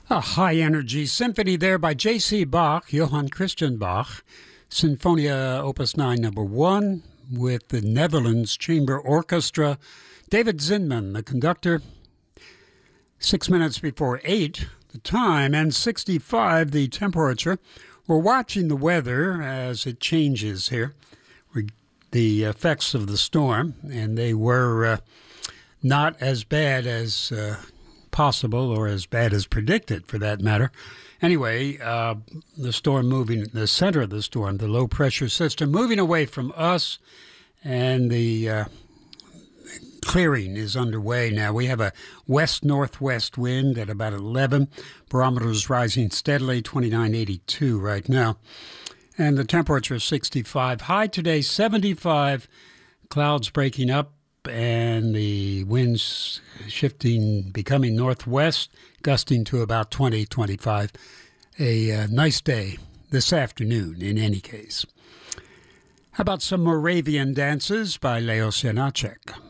A high-energy symphony there by J.C. Bach, Johann Christian Bach, Sinfonia Opus 9 number 1, with the Netherlands Chamber Orchestra. David Zinman, the conductor. 6 minutes before 8, the time, and 65, the temperature. We're watching the weather as it changes here, the effects of the storm, and they were not as bad as possible, or as bad as predicted for that matter. Anyway, the storm moving, the center of the storm, the low pressure system moving away from us, and the clearing is underway now. We have a west-northwest wind at about 11, barometers rising steadily, 29.82 right now, and the temperature is 65. High today, 75, clouds breaking up, and the winds shifting, becoming northwest, gusting to about 20, 25. A nice day this afternoon, in any case. How about some Moravian dances by Leos Janáček?